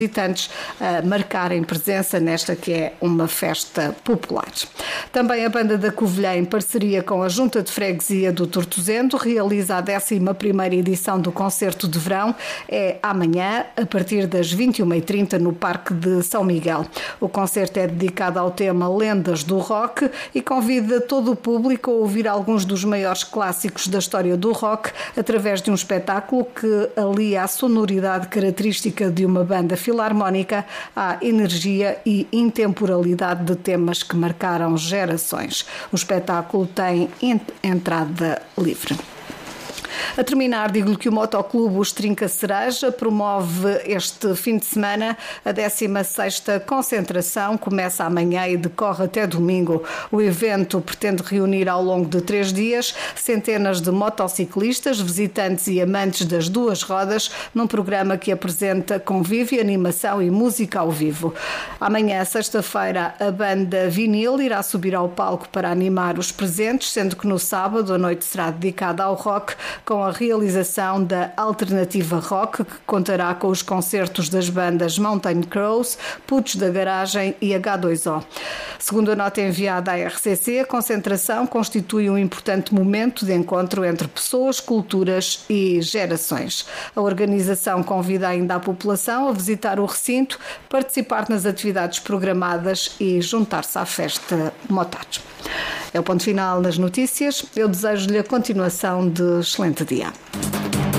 visitantes marcarem presença nesta que é uma festa popular. Também a Banda da Covilhã, em parceria com a Junta de Freguesia do Tortozendo, realiza a 11ª edição do Concerto de Verão. É amanhã, a partir das 21h30, no Parque de São Miguel. O concerto é dedicado ao tema Lendas do Rock e convida todo o público a ouvir alguns dos maiores clássicos da história do rock através de um espetáculo que alia a sonoridade característica de uma banda filarmónica à energia e intemporalidade de temas que marcaram gerações. O espetáculo tem entrada livre. A terminar, digo-lhe que o Motoclube Os Trinca Cereja promove este fim de semana a 16ª concentração, começa amanhã e decorre até domingo. O evento pretende reunir ao longo de 3 dias centenas de motociclistas, visitantes e amantes das duas rodas, num programa que apresenta convívio, animação e música ao vivo. Amanhã, sexta-feira, a banda Vinil irá subir ao palco para animar os presentes, sendo que no sábado a noite será dedicada ao rock, com a realização da Alternativa Rock, que contará com os concertos das bandas Mountain Crows, Putos da Garagem e H2O. Segundo a nota enviada à RCC, a concentração constitui um importante momento de encontro entre pessoas, culturas e gerações. A organização convida ainda a população a visitar o recinto, participar nas atividades programadas e juntar-se à festa Motados. É o ponto final nas notícias. Eu desejo-lhe a continuação de excelente dia.